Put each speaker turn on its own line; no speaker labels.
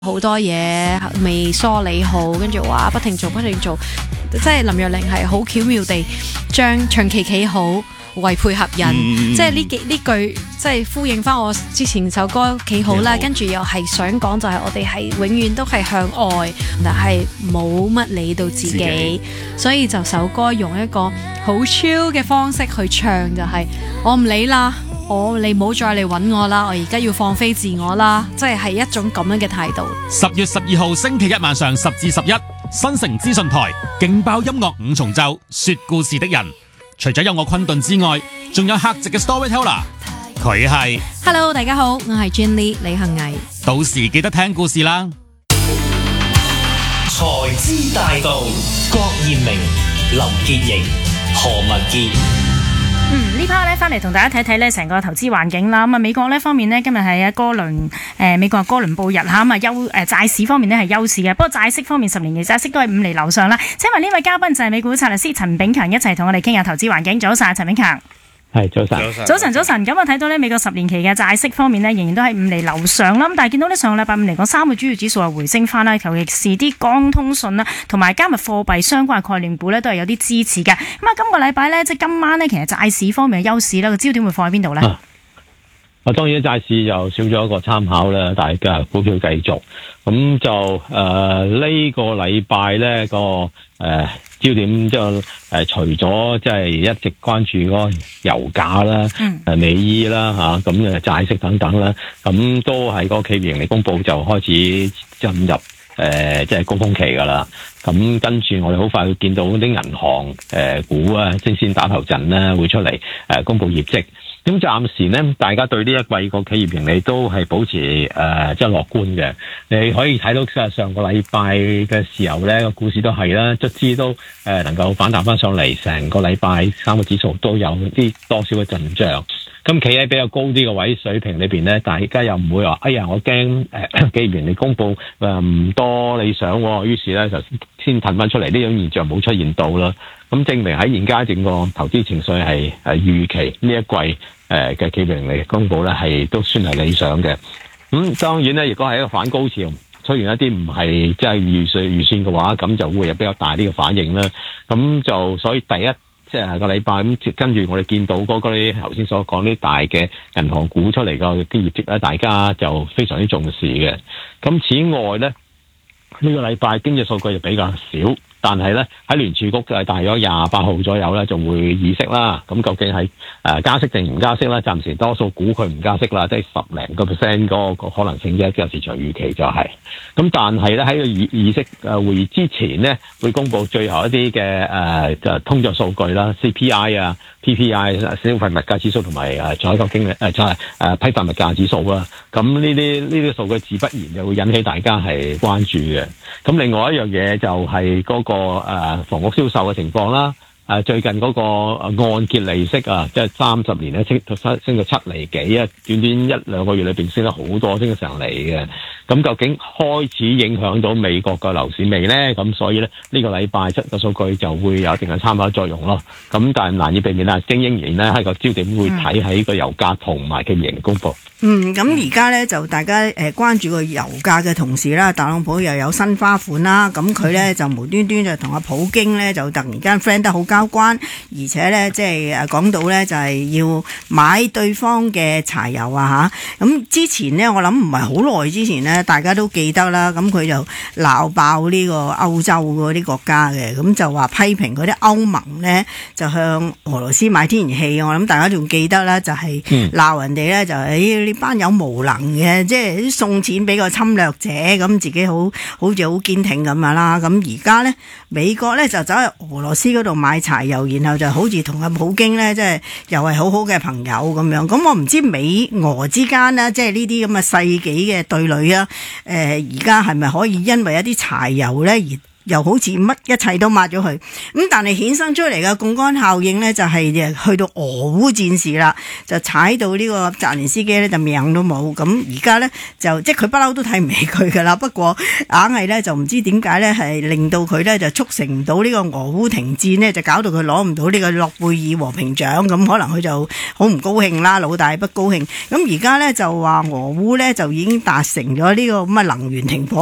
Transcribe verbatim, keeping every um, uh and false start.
好多嘢未梳理好，跟住話不停做不停做，即係林若寧係好巧妙地將長期企好為配合人，嗯、即係呢幾呢句即係呼應翻我之前首歌企好啦，跟住又係想講就係我哋係永遠都係向外，但係冇乜理到自己，自己所以就首歌用一個好 chill 嘅方式去唱，就係、是、我唔理啦。我你唔好再嚟揾我啦，我而家要放飛自我啦，即係係一種咁樣嘅態度。
十月十二號星期一晚上十至十一，新城資訊台勁爆音樂五重奏，說故事的人，除咗有我昆頓之外，仲有客席嘅 storyteller， 佢係
Hello 大家好，我係 Jenny 李幸倪，
到時記得聽故事啦。
財資大道，郭彥明、林潔瑩、何文傑。
嗯，呢 part 咧翻嚟同大家睇睇咧成個投資環境啦。咁啊，美國呢方面呢，今日係啊哥倫誒、呃、美國係哥倫布日嚇，咁啊優誒債市方面呢係優市嘅，不過債息方面十年期債息都係五厘樓上啦。請問呢位嘉賓就係美股策略師陳炳強，一齊同我哋傾下投資環境。早晨，陳炳強。
係早晨，
早晨，早晨。咁我睇到呢美國十年期嘅債息方面呢，仍然都係五厘樓上啦。咁但係見到呢上個禮拜五嚟講，三個主要指數係回升翻啦，尤其是啲光通訊啦，同埋加密貨幣相關嘅概念股呢，都係有啲支持嘅。咁啊，今個禮拜呢，即係今晚呢，其實債市方面嘅優勢呢，個焦點會放喺邊度呢？啊
啊，當然債市又少咗一個參考啦，大家股票繼續。咁就誒呢、呃這個禮拜呢個誒。呃焦點即係誒，除咗即係一直關注嗰個油價啦、誒、嗯、美伊啦嚇，咁誒債息等等啦，咁都係嗰個企業盈利公佈就開始進入誒即係高峰期㗎啦。咁跟住我哋好快會見到啲銀行誒、呃、股啊，即先打頭陣咧會出嚟誒、呃、公佈業績。咁暫時咧，大家對呢一季個企業盈利都係保持誒即係樂觀嘅。你可以睇到，其實上個禮拜嘅時候咧，個股市都係啦，卒之都誒能夠反彈翻上嚟，成個禮拜三個指數都有啲多少嘅進帳。咁企喺比較高啲嘅位水平裏邊咧，大家又唔會話，哎呀，我驚誒企業盈利公佈誒唔多理想，於是咧就先騰翻出嚟，呢種現象冇出現到啦。咁證明喺現階段個投資情緒係誒預期呢一季誒嘅企業盈利公佈咧係都算係理想嘅。咁、嗯、當然咧，如果係一個反高潮，出現一啲唔係即係預算預算嘅話，咁就會有比較大啲嘅反應啦。咁就所以第一即係、就是、個禮拜咁跟住我哋見到嗰啲頭先所講啲大嘅銀行股出嚟個啲業績咧，大家就非常之重視嘅。咁此外咧，呢、這個禮拜經濟數據就比較少。但係咧喺聯儲局就大約廿八號左右咧就會議息啦。咁究竟係誒加息定唔加息咧？暫時多數估佢唔加息啦，即係十零個 percent 嗰個可能性啫。即係市場預期就係、是、咁。但係咧喺個議議息誒會議之前咧，會公布最後一啲嘅誒就通脹數據啦 ，C P I 啊、P P I 消費物價指數同埋誒採購經理誒就係誒批發物價指數啦。咁呢啲呢啲數據自不然就會引起大家係關注嘅。咁另外一樣嘢就係嗰、那個個誒房屋銷售嘅情況啦，誒最近嗰個按揭利息啊，即係三十年咧升升升到七厘幾啊，短短一兩個月裏邊升咗好多，升咗成厘嘅。咁究竟開始影響到美國嘅樓市未咧？咁所以咧呢個禮拜七個數據就會有一定嘅參考作用咯。咁但係難以避免啦，精英仍然咧喺個焦點會睇喺個油價同埋嘅盈利公佈。
嗯，咁而家咧就大家誒關注個油價嘅同時啦，特朗普又有新花款啦，咁佢咧就無端端就同阿普京咧就突然間 friend 得好交關，而且咧即係誒講到咧就係要買對方嘅柴油啊嚇，咁之前呢，我諗唔係好耐之前呢，大家都記得啦，咁佢就鬧爆呢個歐洲嗰啲國家嘅，咁就話批評嗰啲歐盟呢，就向俄羅斯買天然氣，我諗大家仲記得啦，就係鬧人哋咧就係呢班有無能嘅，即係送錢俾個侵略者，咁自己好好似好堅挺咁樣啦。咁而家呢，美國呢就走去俄羅斯嗰度買柴油，然後就好似同阿普京呢，即係又係好好嘅朋友咁樣。咁我唔知美俄之間呢，即係呢啲咁嘅世紀嘅對壘啊，誒而家係咪可以因為一啲柴油呢而又好似乜一切都抹咗佢，咁但係衍生出嚟嘅槓桿效應呢，就係去到俄烏戰事啦，就踩到呢個澤連斯基呢，就命都冇，咁而家呢，就即係佢不嬲都睇唔起佢噶啦，不過硬係呢，就唔知點解呢，係令到佢呢，就促成唔到呢個俄烏停戰呢，就搞到佢攞唔到呢個諾貝爾和平獎，咁可能佢就好唔高興啦，老大不高興，咁而家呢，就話俄烏呢，就已經達成咗呢個咁嘅能源停火。